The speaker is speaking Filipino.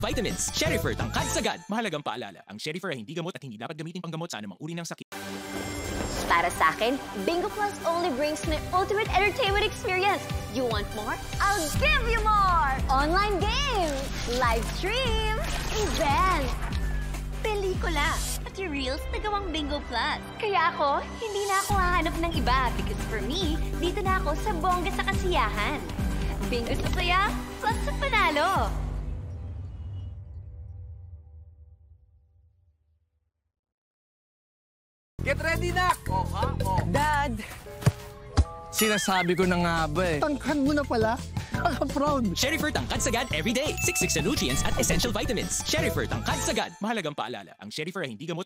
Vitamins, Sherifer, tangkad sagad. Mahalagang paalala, ang Sherifer ay hindi gamot at hindi dapat gamitin panggamot sa anumang uri ng sakit. Para sa akin, Bingo Plus only brings my ultimate entertainment experience. You want more? I'll give you more! Online games, live streams, events, pelikula, pati reels na gawang Bingo Plus. Kaya ako, hindi na ako hahanap ng iba because for me, dito na ako sa bongga sa kasiyahan. Bingo sa saya, plus sa panalo. Get ready, Nak! Dad! Sinasabi ko na nga ba eh. Tangkan mo na pala. Kaka-proud. Sherifer, tangkad sagad every day. Siksik sa nutrients at essential vitamins. Sherifer, tangkad sagad. Mahalagang paalala, ang Sherifer ay hindi gamot